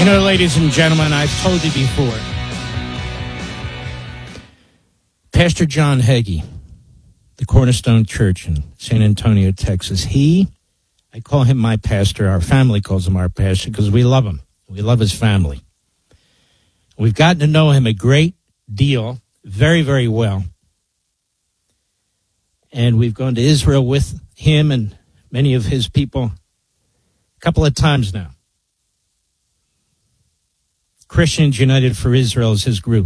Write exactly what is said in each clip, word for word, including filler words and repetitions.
You know, ladies and gentlemen, I've told you before, Pastor John Hagee, the Cornerstone Church in San Antonio, Texas, he, I call him my pastor, our family calls him our pastor because we love him. We love his family. We've gotten to know him a great deal, very, very well. And we've gone to Israel with him and many of his people a couple of times now. Christians United for Israel is his group.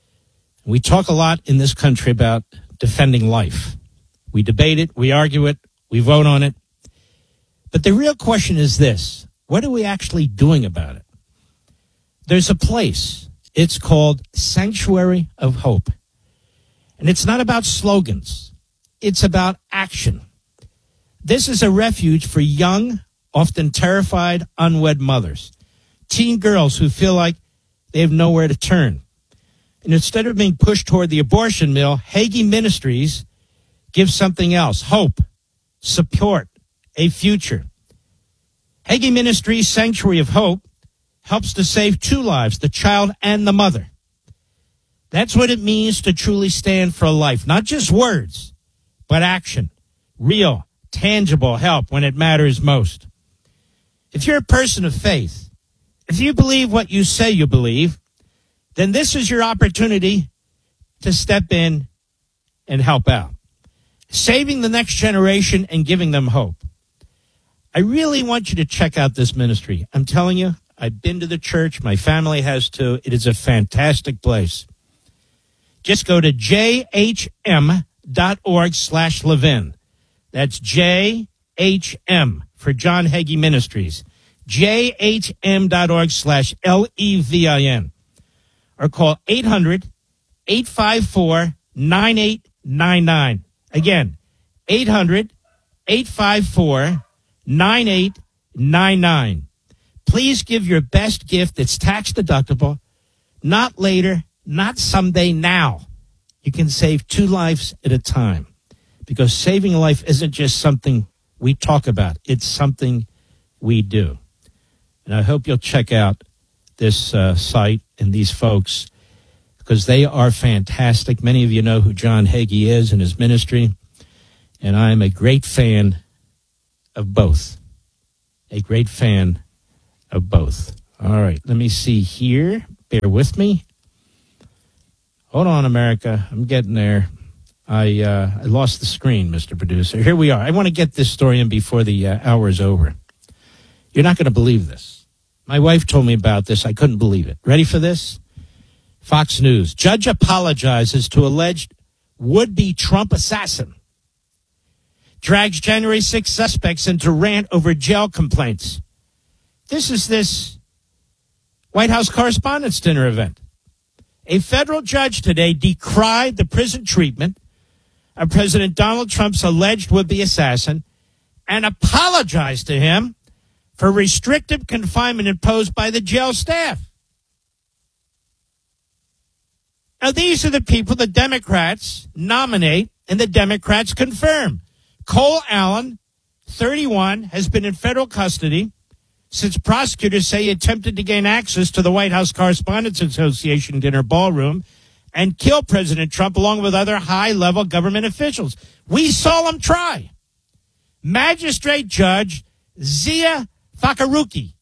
We talk a lot in this country about defending life. We debate it, we argue it, we vote on it. But the real question is this: what are we actually doing about it? There's a place. It's called Sanctuary of Hope. And it's not about slogans. It's about action. This is a refuge for young, often terrified, unwed mothers, teen girls who feel like they have nowhere to turn. And instead of being pushed toward the abortion mill, Hagee Ministries gives something else: hope, support, a future. Hagee Ministries' Sanctuary of Hope helps to save two lives, the child and the mother. That's what it means to truly stand for a life. Not just words, but action. Real, tangible help when it matters most. If you're a person of faith, if you believe what you say you believe, then this is your opportunity to step in and help out. Saving the next generation and giving them hope. I really want you to check out this ministry. I'm telling you, I've been to the church. My family has too. It is a fantastic place. Just go to j h m dot org slash Levin. That's J H M for John Hagee Ministries. j h m dot org slash L E V I N. Or call eight hundred, eight five four, nine eight nine nine. Again, eight hundred, eight five four, nine eight nine nine. Please give your best gift that's tax deductible, not later, not someday, now. You can save two lives at a time, because saving a life isn't just something we talk about. It's something we do. And I hope you'll check out this uh, site and these folks, because they are fantastic. Many of you know who John Hagee is and his ministry, and I'm a great fan of both. A great fan of both. All right, let me see here. Bear with me. Hold on, America. I'm getting there. I uh, I lost the screen, Mister Producer. Here we are. I want to get this story in before the uh, hour is over. You're not going to believe this. My wife told me about this. I couldn't believe it. Ready for this? Fox News. Judge apologizes to alleged would-be Trump assassin. Drags January sixth suspects into rant over jail complaints. This is this White House Correspondents' Dinner event. A federal judge today decried the prison treatment of President Donald Trump's alleged would-be assassin and apologized to him for restrictive confinement imposed by the jail staff. Now, these are the people the Democrats nominate and the Democrats confirm. Cole Allen, thirty-one, has been in federal custody since prosecutors say he attempted to gain access to the White House Correspondents Association dinner ballroom and kill President Trump along with other high-level government officials. We saw him try. Magistrate Judge Zia Fakeruki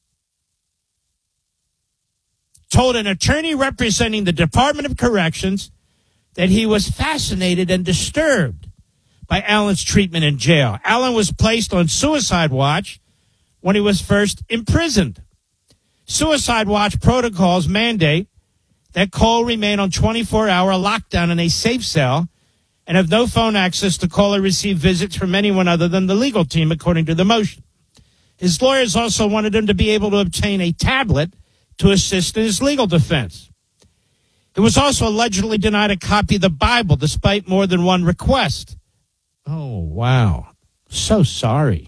told an attorney representing the Department of Corrections that he was fascinated and disturbed by Allen's treatment in jail. Allen was placed on suicide watch when he was first imprisoned. Suicide watch protocols mandate that Cole remain on twenty-four hour lockdown in a safe cell and have no phone access to call or receive visits from anyone other than the legal team, according to the motion. His lawyers also wanted him to be able to obtain a tablet to assist in his legal defense. He was also allegedly denied a copy of the Bible despite more than one request. Oh, wow. So sorry.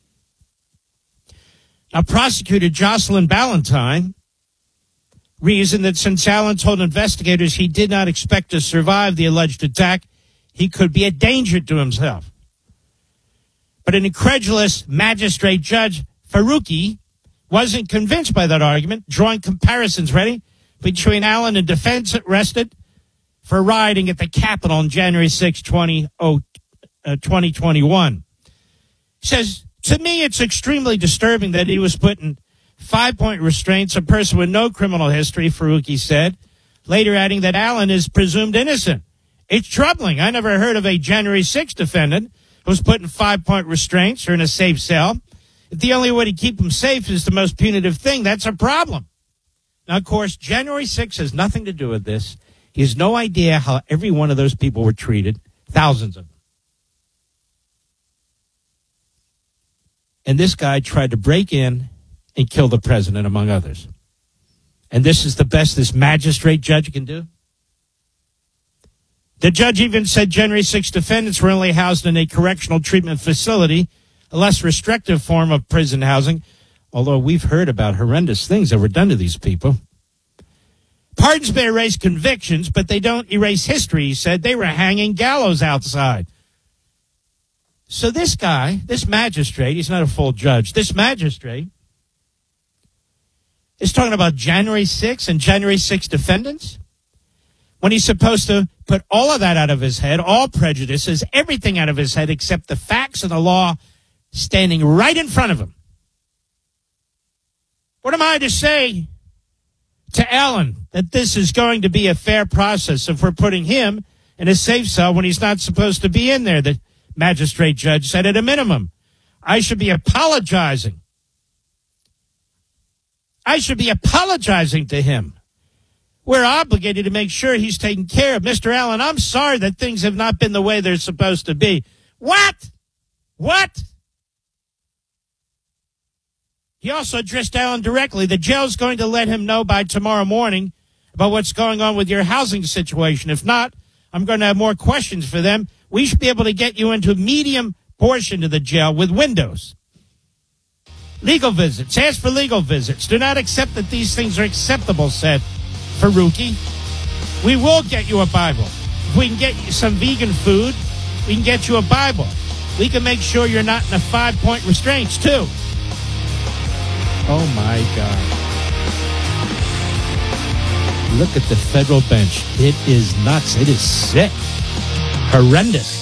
Now, prosecutor Jocelyn Ballantyne reasoned that since Allen told investigators he did not expect to survive the alleged attack, he could be a danger to himself. But an incredulous magistrate judge, Fakeruki, wasn't convinced by that argument, drawing comparisons, ready, between Allen and defense arrested for rioting at the Capitol on January sixth, twenty twenty-one. He says, to me, it's extremely disturbing that he was put in five-point restraints, a person with no criminal history, Faruqi said, later adding that Allen is presumed innocent. It's troubling. I never heard of a January sixth defendant who was put in five-point restraints or in a safe cell. If the only way to keep him safe is the most punitive thing, that's a problem. Now, of course, January sixth has nothing to do with this. He has no idea how every one of those people were treated, thousands of them. And this guy tried to break in and kill the president, among others. And this is the best this magistrate judge can do? The judge even said January sixth defendants were only housed in a correctional treatment facility, a less restrictive form of prison housing, although we've heard about horrendous things that were done to these people. Pardons may erase convictions, but they don't erase history, he said. They were hanging gallows outside. So this guy, this magistrate, he's not a full judge, this magistrate is talking about January sixth and January sixth defendants when he's supposed to put all of that out of his head, all prejudices, everything out of his head except the facts and the law standing right in front of him. What am I to say to Allen that this is going to be a fair process if we're putting him in a safe cell when he's not supposed to be in there? The magistrate judge said at a minimum, I should be apologizing. I should be apologizing to him. We're obligated to make sure he's taken care of. Mister Allen, I'm sorry that things have not been the way they're supposed to be. What? What? He also addressed Allen directly. The jail's going to let him know by tomorrow morning about what's going on with your housing situation. If not, I'm going to have more questions for them. We should be able to get you into a medium portion of the jail with windows. Legal visits. Ask for legal visits. Do not accept that these things are acceptable, said Faruqi. We will get you a Bible. If we can get you some vegan food, we can get you a Bible. We can make sure you're not in a five-point restraints, too. Oh, my God. Look at the federal bench. It is nuts. It is sick. Horrendous.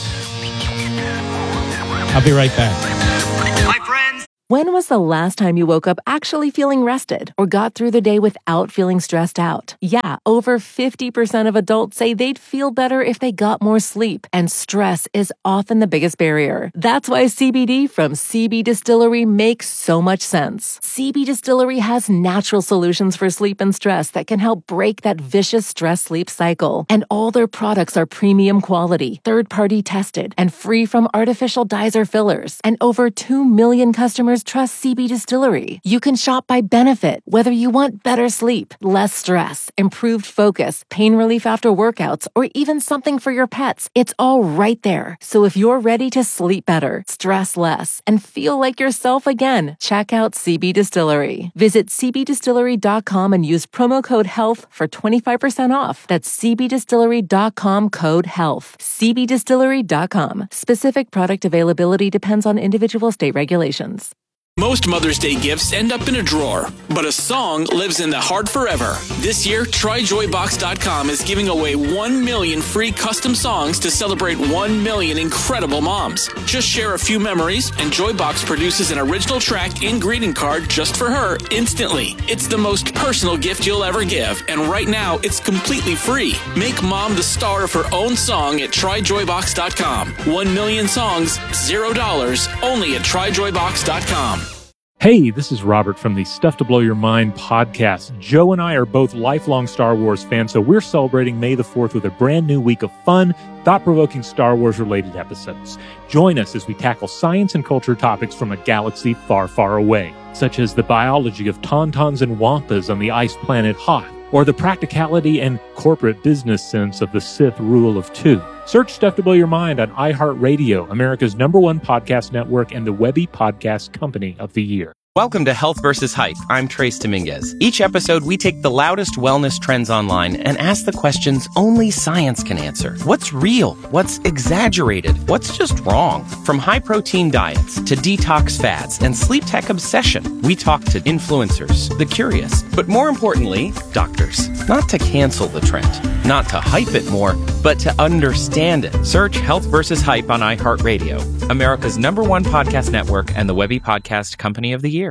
I'll be right back. When was the last time you woke up actually feeling rested or got through the day without feeling stressed out? Yeah, over fifty percent of adults say they'd feel better if they got more sleep, and stress is often the biggest barrier. That's why C B D from C B Distillery makes so much sense. C B Distillery has natural solutions for sleep and stress that can help break that vicious stress-sleep cycle. And all their products are premium quality, third-party tested, and free from artificial dyes or fillers. And over two million customers trust C B Distillery. You can shop by benefit, whether you want better sleep, less stress, improved focus, pain relief after workouts, or even something for your pets. It's all right there. So if you're ready to sleep better, stress less, and feel like yourself again, check out C B Distillery. Visit c b distillery dot com and use promo code HEALTH for twenty-five percent off. That's c b distillery dot com code HEALTH. c b distillery dot com. Specific product availability depends on individual state regulations. Most Mother's Day gifts end up in a drawer, but a song lives in the heart forever. This year, try joy box dot com is giving away one million free custom songs to celebrate one million incredible moms. Just share a few memories, and Joybox produces an original track and greeting card just for her instantly. It's the most personal gift you'll ever give, and right now, it's completely free. Make mom the star of her own song at try joy box dot com. One million songs, zero dollars, only at try joy box dot com. Hey, this is Robert from the Stuff to Blow Your Mind podcast. Joe and I are both lifelong Star Wars fans, so we're celebrating May the fourth with a brand new week of fun, thought-provoking Star Wars-related episodes. Join us as we tackle science and culture topics from a galaxy far, far away, such as the biology of tauntauns and wampas on the ice planet Hoth, or the practicality and corporate business sense of the Sith rule of two. Search Stuff to Blow Your Mind on iHeartRadio, America's number one podcast network and the Webby Podcast Company of the Year. Welcome to Health versus. Hype. I'm Trace Dominguez. Each episode, we take the loudest wellness trends online and ask the questions only science can answer. What's real? What's exaggerated? What's just wrong? From high-protein diets to detox fads and sleep tech obsession, we talk to influencers, the curious, but more importantly, doctors. Not to cancel the trend, not to hype it more, but to understand it. Search Health versus. Hype on iHeartRadio, America's number one podcast network and the Webby Podcast Company of the Year.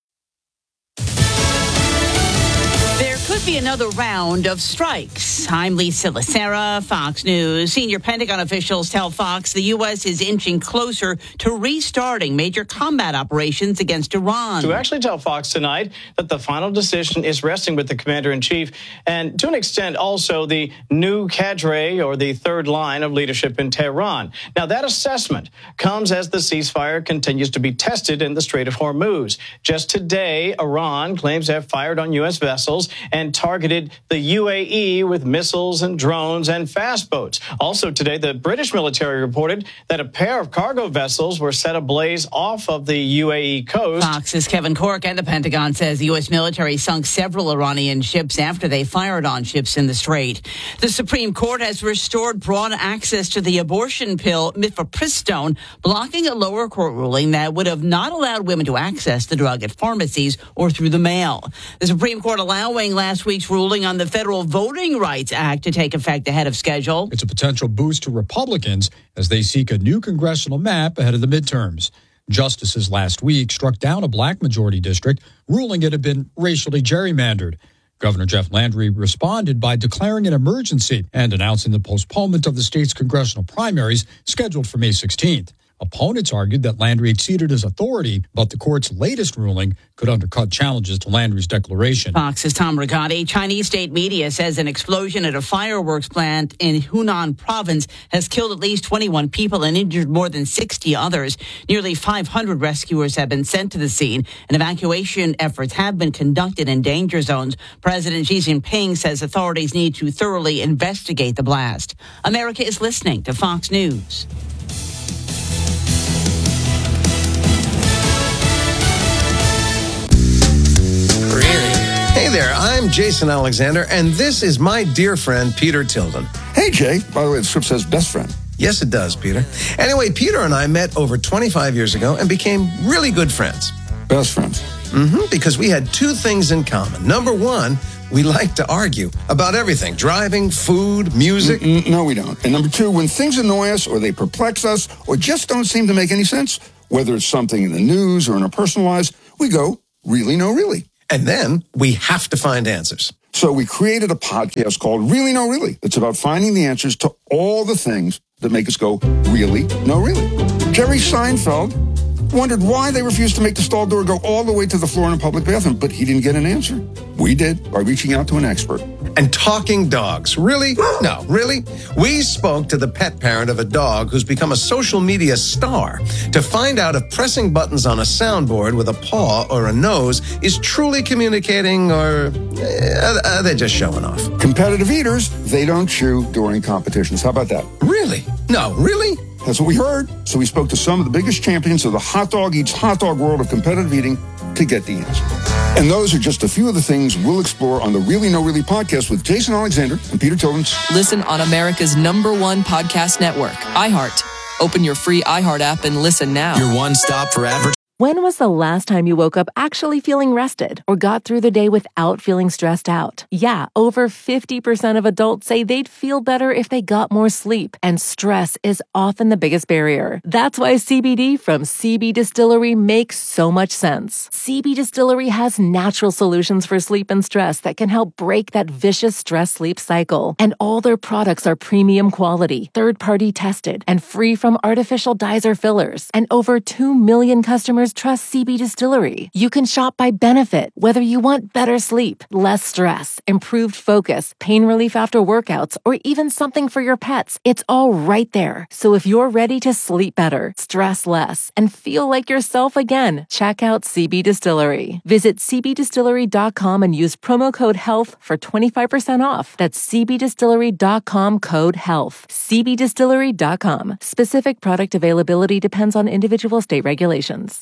There could be another round of strikes. I'm Lisa Lacera, Fox News. Senior Pentagon officials tell Fox the U S is inching closer to restarting major combat operations against Iran. To actually tell Fox tonight that the final decision is resting with the commander-in-chief and, to an extent, also the new cadre or the third line of leadership in Tehran. Now, that assessment comes as the ceasefire continues to be tested in the Strait of Hormuz. Just today, Iran claims to have fired on U S vessels and targeted the U A E with missiles and drones and fast boats. Also today, the British military reported that a pair of cargo vessels were set ablaze off of the U A E coast. Fox's Kevin Corke and the Pentagon says the U S military sunk several Iranian ships after they fired on ships in the Strait. The Supreme Court has restored broad access to the abortion pill mifepristone, blocking a lower court ruling that would have not allowed women to access the drug at pharmacies or through the mail. The Supreme Court allowing last week's ruling on the Federal Voting Rights Act to take effect ahead of schedule. It's a potential boost to Republicans as they seek a new congressional map ahead of the midterms. Justices last week struck down a black majority district, ruling it had been racially gerrymandered. Governor Jeff Landry responded by declaring an emergency and announcing the postponement of the state's congressional primaries scheduled for May sixteenth. Opponents argued that Landry exceeded his authority, but the court's latest ruling could undercut challenges to Landry's declaration. Fox's Tom Rigotti. Chinese state media says an explosion at a fireworks plant in Hunan province has killed at least twenty-one people and injured more than sixty others. Nearly five hundred rescuers have been sent to the scene, and evacuation efforts have been conducted in danger zones. President Xi Jinping says authorities need to thoroughly investigate the blast. America is listening to Fox News. Hey there, I'm Jason Alexander, and this is my dear friend, Peter Tilden. Hey, Jay. By the way, the script says best friend. Yes, it does, Peter. Anyway, Peter and I met over twenty-five years ago and became really good friends. Best friends. Mm-hmm, because we had two things in common. Number one, we like to argue about everything, driving, food, music. Mm-mm, no, we don't. And number two, when things annoy us or they perplex us or just don't seem to make any sense, whether it's something in the news or in our personal lives, we go, really, no, really. And then we have to find answers. So we created a podcast called Really No Really. It's about finding the answers to all the things that make us go, really, no, really. Jerry Seinfeld wondered why they refused to make the stall door go all the way to the floor in a public bathroom, but he didn't get an answer. We did by reaching out to an expert. And talking dogs. Really? No, really? We spoke to the pet parent of a dog who's become a social media star to find out if pressing buttons on a soundboard with a paw or a nose is truly communicating, or uh, are they just showing off? Competitive eaters, they don't chew during competitions. How about that? Really? No, really? That's what we heard. So we spoke to some of the biggest champions of the hot dog eats hot dog world of competitive eating to get the answer. And those are just a few of the things we'll explore on the Really No Really podcast with Jason Alexander and Peter Tilden. Listen on America's number one podcast network, iHeart. Open your free iHeart app and listen now. Your one stop for advertising. When was the last time you woke up actually feeling rested or got through the day without feeling stressed out? Yeah, over fifty percent of adults say they'd feel better if they got more sleep, and stress is often the biggest barrier. That's why C B D from C B Distillery makes so much sense. C B Distillery has natural solutions for sleep and stress that can help break that vicious stress-sleep cycle. And all their products are premium quality, third-party tested, and free from artificial dyes or fillers. And over two million customers trust C B Distillery. You can shop by benefit, whether you want better sleep, less stress, improved focus, pain relief after workouts, or even something for your pets. It's all right there. So if you're ready to sleep better, stress less, and feel like yourself again, check out C B Distillery. Visit c b distillery dot com and use promo code HEALTH for twenty-five percent off. That's c b distillery dot com code HEALTH. c b distillery dot com. Specific product availability depends on individual state regulations.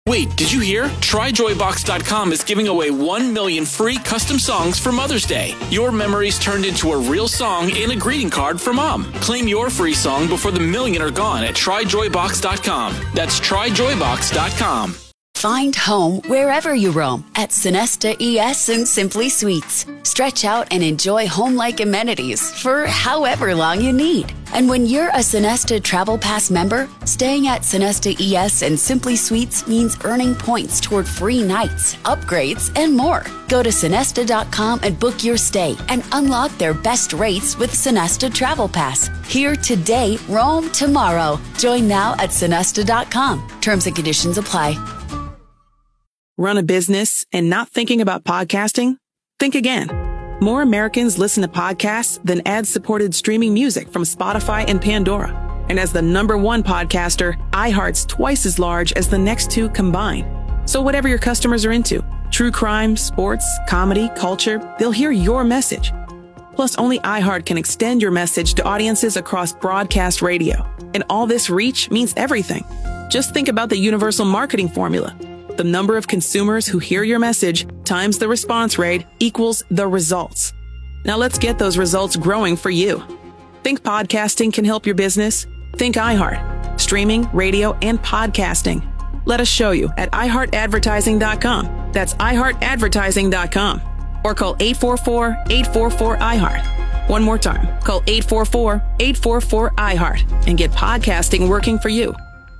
Wait, did you hear? Try Joy Box dot com is giving away one million free custom songs for Mother's Day. Your memories turned into a real song and a greeting card for Mom. Claim your free song before the million are gone at Try Joy Box dot com. That's Try Joy Box dot com. Find home wherever you roam at Sonesta E S and Simply Suites. Stretch out and enjoy home-like amenities for however long you need. And when you're a Sonesta Travel Pass member, staying at Sonesta E S and Simply Suites means earning points toward free nights, upgrades, and more. Go to Sonesta dot com and book your stay and unlock their best rates with Sonesta Travel Pass. Here today, roam tomorrow. Join now at Sonesta dot com. Terms and conditions apply. Run a business and not thinking about podcasting? Think again. More Americans listen to podcasts than ad-supported streaming music from Spotify and Pandora. And as the number one podcaster, iHeart's twice as large as the next two combined. So whatever your customers are into, true crime, sports, comedy, culture, they'll hear your message. Plus, only iHeart can extend your message to audiences across broadcast radio. And all this reach means everything. Just think about the universal marketing formula. The number of consumers who hear your message times the response rate equals the results. Now let's get those results growing for you. Think podcasting can help your business? Think iHeart. Streaming, radio, and podcasting. Let us show you at i heart advertising dot com. That's i heart advertising dot com. Or call eight four four, eight four four, I heart. One more time. Call eight four four, eight four four, I heart and get podcasting working for you.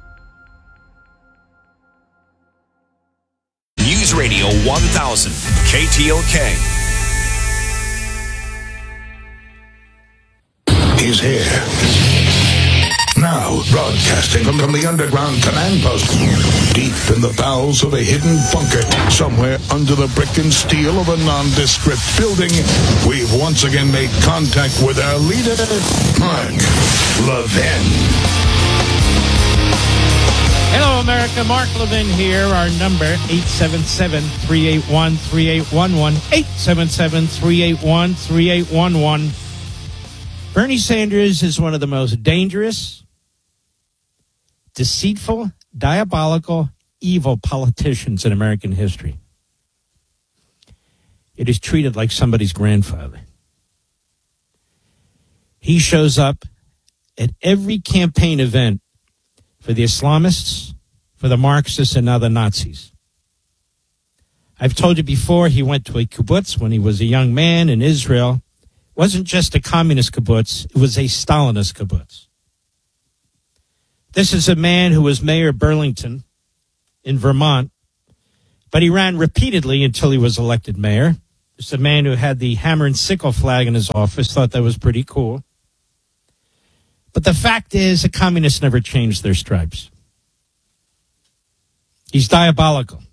News Radio one thousand, K T L K. He's here. Now, broadcasting from, from the underground command post, deep in the bowels of a hidden bunker, somewhere under the brick and steel of a nondescript building, we've once again made contact with our leader, Mark Levin. Hello, America. Mark Levin here. Our number, eight seven seven, three eight one, three eight one one, eight seven seven, three eight one, three eight one one. Bernie Sanders is one of the most dangerous, deceitful, diabolical, evil politicians in American history. It is treated like somebody's grandfather. He shows up at every campaign event for the Islamists, for the Marxists, and now the Nazis. I've told you before, he went to a kibbutz when he was a young man in Israel. It wasn't just a communist kibbutz, it was a Stalinist kibbutz. This is a man who was mayor of Burlington in Vermont, but he ran repeatedly until he was elected mayor. It's a man who had the hammer and sickle flag in his office, thought that was pretty cool. But the fact is, the communists never changed their stripes. He's diabolical.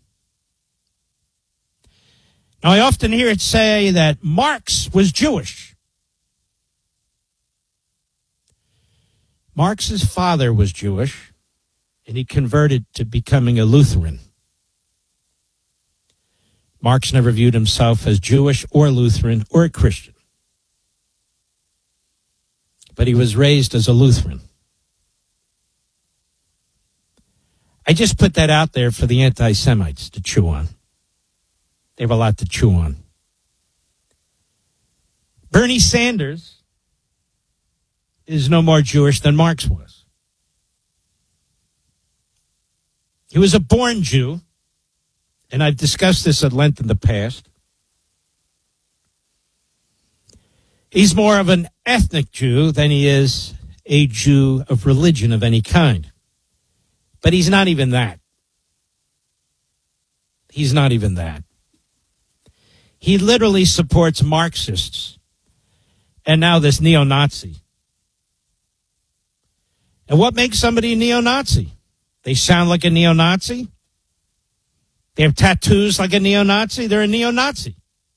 Now, I often hear it say that Marx was Jewish. Marx's father was Jewish, and he converted to becoming a Lutheran. Marx never viewed himself as Jewish or Lutheran or a Christian. But he was raised as a Lutheran. I just put that out there for the anti-Semites to chew on. They have a lot to chew on. Bernie Sanders is no more Jewish than Marx was. He was a born Jew, and I've discussed this at length in the past. He's more of an ethnic Jew than he is a Jew of religion of any kind. But he's not even that. He's not even that. He literally supports Marxists and now this neo-Nazi. And what makes somebody a neo-Nazi? They sound like a neo-Nazi? They have tattoos like a neo-Nazi? They're a neo-Nazi.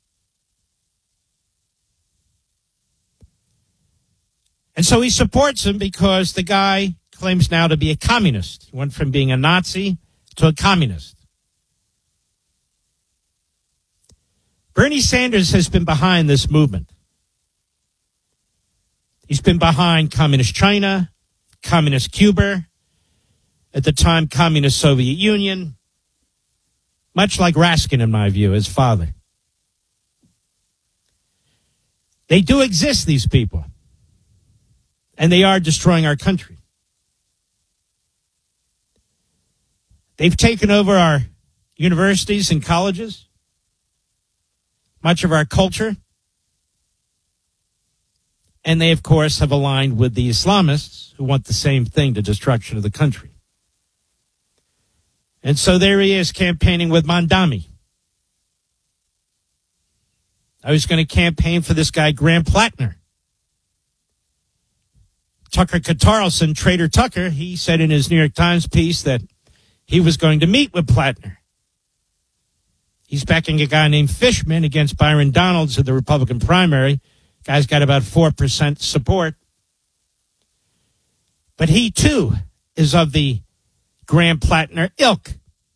And so he supports him because the guy claims now to be a communist. He went from being a Nazi to a communist. Bernie Sanders has been behind this movement. He's been behind Communist China, Communist Cuba, at the time Communist Soviet Union, much like Raskin, in my view, his father. They do exist, these people. And they are destroying our country. They've taken over our universities and colleges, much of our culture. And they, of course, have aligned with the Islamists who want the same thing, the destruction of the country. And so there he is campaigning with Mondami. I was going to campaign for this guy, Graham Plattner. Tucker Carlson, Trader Tucker, he said in his New York Times piece that he was going to meet with Plattner. He's backing a guy named Fishman against Byron Donalds in the Republican primary. Guy's got about four percent support. But he, too, is of the Graham Plattner ilk.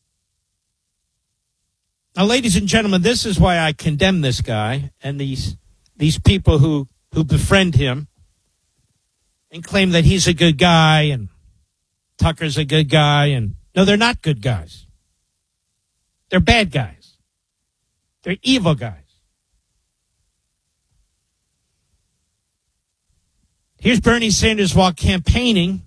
Now, ladies and gentlemen, this is why I condemn this guy and these these people who, who befriend him and claim that he's a good guy and Tucker's a good guy. And no, they're not good guys. They're bad guys. They're evil guys. Here's Bernie Sanders while campaigning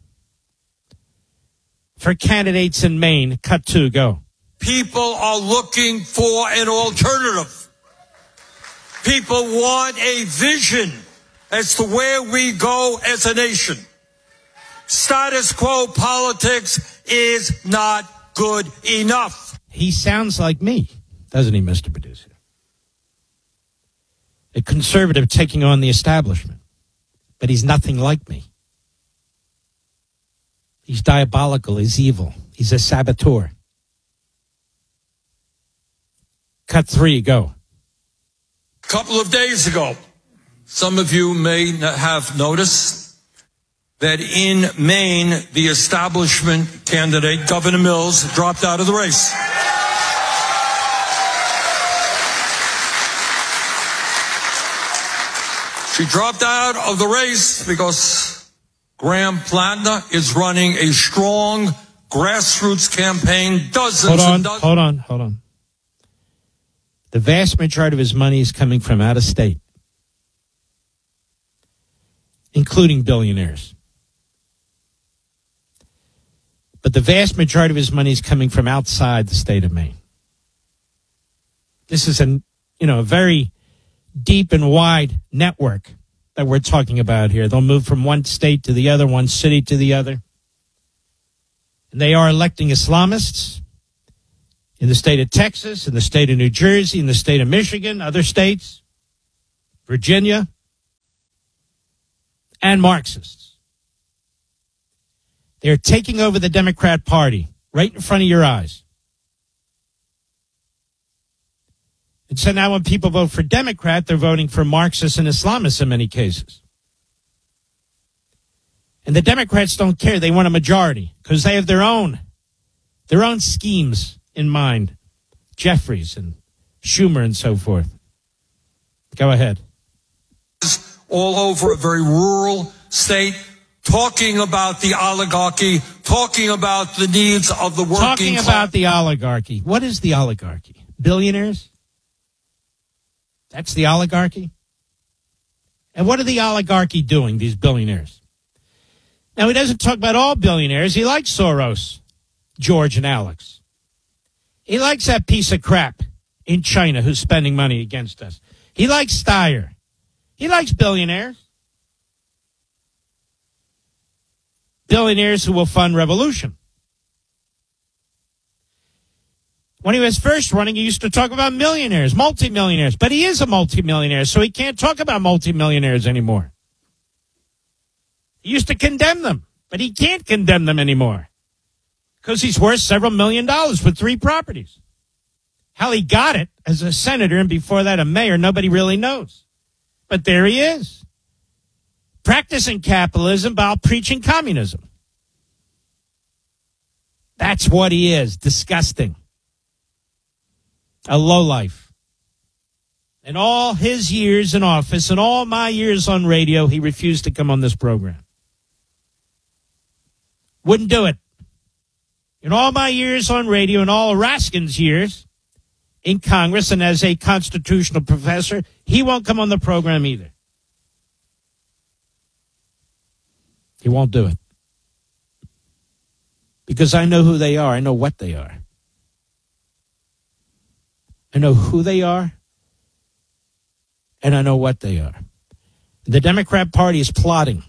for candidates in Maine. Cut two, go. People are looking for an alternative. People want a vision as to where we go as a nation. Status quo politics is not good enough. He sounds like me, doesn't he, Mister Producer? A conservative taking on the establishment. But he's nothing like me. He's diabolical. He's evil. He's a saboteur. Cut three, go. A couple of days ago, some of you may have noticed that in Maine, the establishment candidate, Governor Mills, dropped out of the race. She dropped out of the race because Graham Plattner is running a strong grassroots campaign. Dozens hold on, and dozens. Hold on, hold on. The vast majority of his money is coming from out of state, including billionaires. But the vast majority of his money is coming from outside the state of Maine. This is an, you know, a very deep and wide network that we're talking about here. They'll move from one state to the other, one city to the other. And they are electing Islamists in the state of Texas, in the state of New Jersey, in the state of Michigan, other states, Virginia, and Marxists. They're taking over the Democrat Party right in front of your eyes. And so now when people vote for Democrat, they're voting for Marxists and Islamists in many cases. And the Democrats don't care. They want a majority because they have their own, their own schemes in mind. Jeffries and Schumer and so forth. Go ahead. All over a very rural state, talking about the oligarchy, talking about the needs of the working class. Talking about the oligarchy. What is the oligarchy? Billionaires? That's the oligarchy? And what are the oligarchy doing, these billionaires? Now, he doesn't talk about all billionaires. He likes Soros, George, and Alex. He likes that piece of crap in China who's spending money against us. He likes Steyer. He likes billionaires. Billionaires who will fund revolution. When he was first running, he used to talk about millionaires, multimillionaires. But he is a multimillionaire, so he can't talk about multimillionaires anymore. He used to condemn them, but he can't condemn them anymore because he's worth several million dollars for three properties. How he got it as a senator and before that a mayor, nobody really knows. But there he is, practicing capitalism while preaching communism. That's what he is. Disgusting. A lowlife. In all his years in office and all my years on radio, he refused to come on this program. Wouldn't do it. In all my years on radio and all Raskin's years, in Congress, and as a constitutional professor, he won't come on the program either. He won't do it. Because I know who they are. I know what they are. I know who they are, and I know what they are. The Democrat Party is plotting.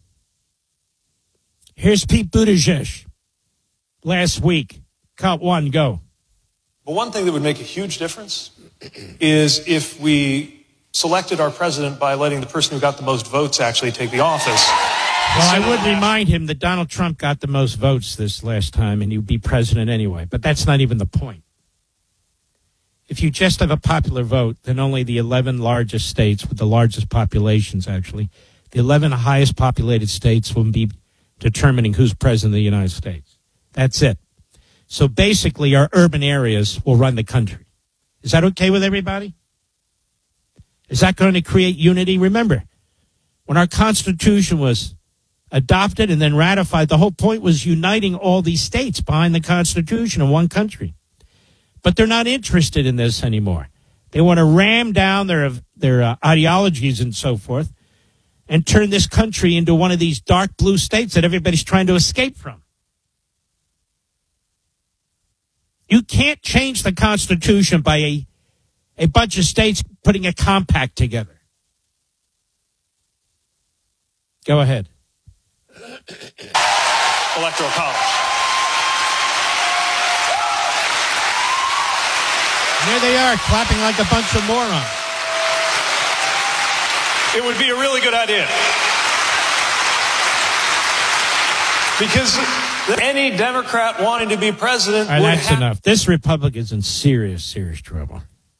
Here's Pete Buttigieg. Last week, cut one, go. But one thing that would make a huge difference is if we selected our president by letting the person who got the most votes actually take the office. Well, I would remind him that Donald Trump got the most votes this last time, and he would be president anyway. But that's not even the point. If you just have a popular vote, then only the eleven largest states with the largest populations, actually, the eleven highest populated states will be determining who's president of the United States. That's it. So basically, our urban areas will run the country. Is that okay with everybody? Is that going to create unity? Remember, when our Constitution was adopted and then ratified, the whole point was uniting all these states behind the Constitution in one country. But they're not interested in this anymore. They want to ram down their their uh, ideologies and so forth and turn this country into one of these dark blue states that everybody's trying to escape from. You can't change the Constitution by a, a bunch of states putting a compact together. Go ahead. Electoral college. There they are, clapping like a bunch of morons. It would be a really good idea. Because any Democrat wanting to be president All right, would that's have... enough. This Republican's in serious, serious trouble.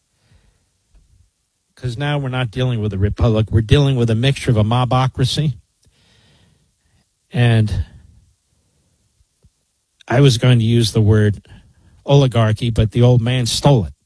Because now we're not dealing with a republic. We're dealing with a mixture of a mobocracy. And I was going to use the word oligarchy, but the old man stole it.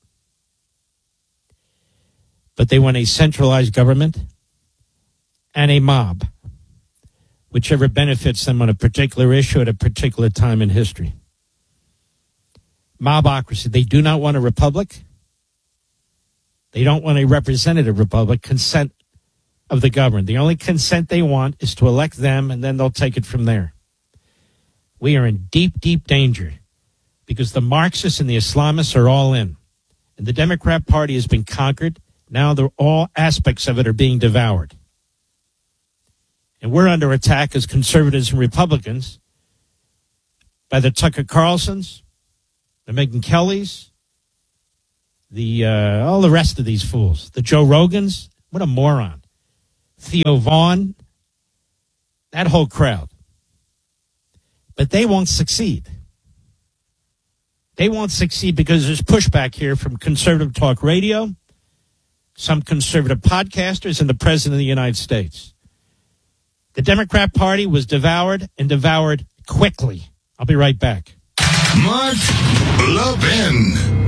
But they want a centralized government and a mob, whichever benefits them on a particular issue at a particular time in history. Mobocracy. They do not want a republic. They don't want a representative republic, consent of the governed. The only consent they want is to elect them, and then they'll take it from there. We are in deep, deep danger because the Marxists and the Islamists are all in. And the Democrat Party has been conquered. Now they're, all aspects of it are being devoured. And we're under attack as conservatives and Republicans by the Tucker Carlsons, the Megyn Kellys, the uh, all the rest of these fools, the Joe Rogans. What a moron. Theo Vaughn, that whole crowd. But they won't succeed. They won't succeed because there's pushback here from conservative talk radio, some conservative podcasters, and the President of the United States. The Democrat Party was devoured and devoured quickly. I'll be right back. Mark Levin.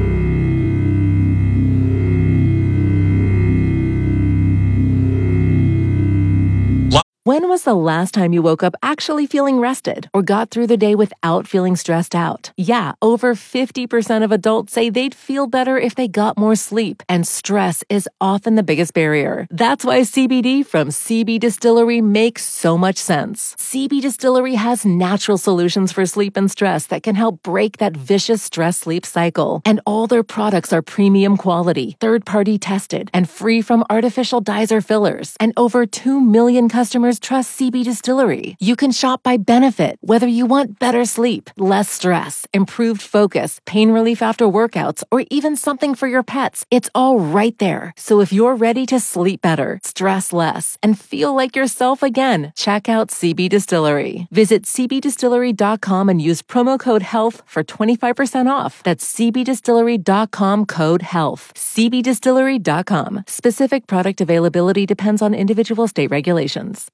When was the last time you woke up actually feeling rested or got through the day without feeling stressed out? Yeah, over fifty percent of adults say they'd feel better if they got more sleep, and stress is often the biggest barrier. That's why C B D from C B Distillery makes so much sense. C B Distillery has natural solutions for sleep and stress that can help break that vicious stress-sleep cycle. And all their products are premium quality, third-party tested, and free from artificial dyes or fillers. And over two million customers trust C B Distillery. You can shop by benefit, whether you want better sleep, less stress, improved focus, pain relief after workouts, or even something for your pets. It's all right there. So if you're ready to sleep better, stress less, and feel like yourself again, check out C B Distillery. Visit c b distillery dot com and use promo code HEALTH for twenty-five percent off. That's c b distillery dot com code HEALTH. c b distillery dot com. Specific product availability depends on individual state regulations.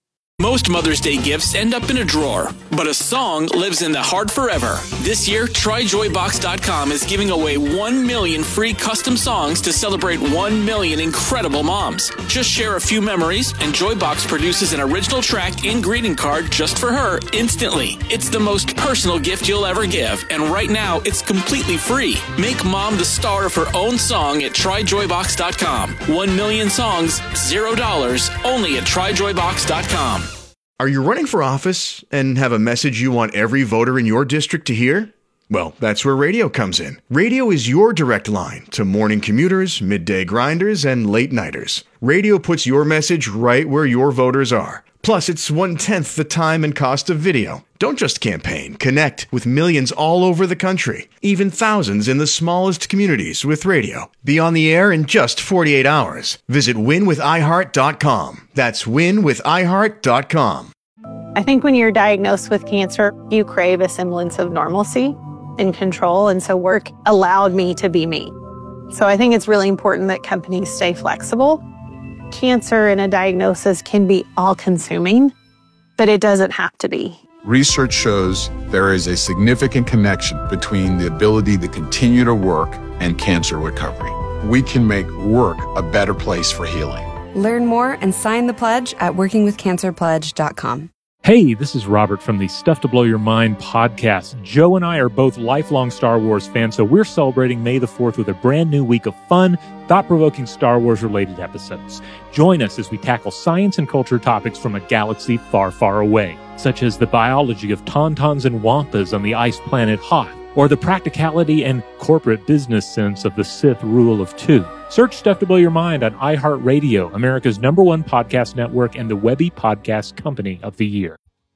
Most Mother's Day gifts end up in a drawer, but a song lives in the heart forever. This year, try joy box dot com is giving away one million free custom songs to celebrate one million incredible moms. Just share a few memories, and Joybox produces an original track and greeting card just for her instantly. It's the most personal gift you'll ever give, and right now, it's completely free. Make mom the star of her own song at try joy box dot com. One million songs, zero dollars, only at try joy box dot com. Are you running for office and have a message you want every voter in your district to hear? Well, that's where radio comes in. Radio is your direct line to morning commuters, midday grinders, and late nighters. Radio puts your message right where your voters are. Plus, it's one-tenth the time and cost of video. Don't just campaign. Connect with millions all over the country, even thousands in the smallest communities with radio. Be on the air in just forty-eight hours. Visit win with i heart dot com. That's win with i heart dot com. I think when you're diagnosed with cancer, you crave a semblance of normalcy and control, and so work allowed me to be me. So I think it's really important that companies stay flexible. Cancer and a diagnosis can be all-consuming, but it doesn't have to be. Research shows there is a significant connection between the ability to continue to work and cancer recovery. We can make work a better place for healing. Learn more and sign the pledge at working with cancer pledge dot com. Hey, this is Robert from the Stuff to Blow Your Mind podcast. Joe and I are both lifelong Star Wars fans, so we're celebrating May the fourth with a brand new week of fun, thought-provoking Star Wars-related episodes. Join us as we tackle science and culture topics from a galaxy far, far away, such as the biology of tauntauns and wampas on the ice planet Hoth, or the practicality and corporate business sense of the Sith rule of two. Search Stuff to Blow Your Mind on iHeartRadio, America's number one podcast network and the Webby Podcast Company of the Year.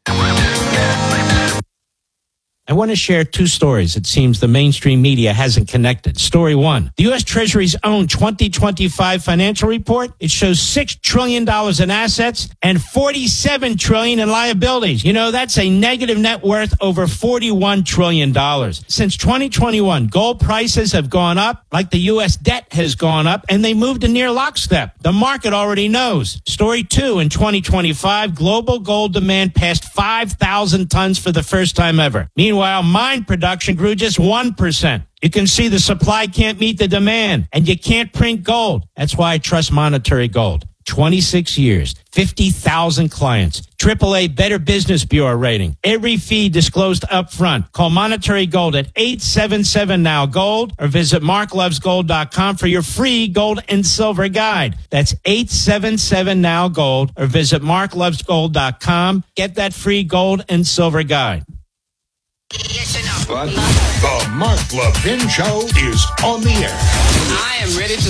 I want to share two stories it seems the mainstream media hasn't connected. Story one, the U S Treasury's own twenty twenty-five financial report. It shows six trillion dollars in assets and forty-seven trillion dollars in liabilities. You know, that's a negative net worth over forty-one trillion dollars. Since twenty twenty-one, gold prices have gone up like the U S debt has gone up, and they moved in near lockstep. The market already knows. Story two, in twenty twenty-five, global gold demand passed five thousand tons for the first time ever. Meanwhile, Meanwhile, mine production grew just one percent. You can see the supply can't meet the demand, and you can't print gold. That's why I trust Monetary Gold. twenty-six years, fifty thousand clients, triple A Better Business Bureau rating. Every fee disclosed up front. Call Monetary Gold at eight seven seven now gold or visit mark loves gold dot com for your free gold and silver guide. That's eight seven seven now gold or visit mark loves gold dot com. Get that free gold and silver guide. But the Mark Levin Show is on the air. I am ready to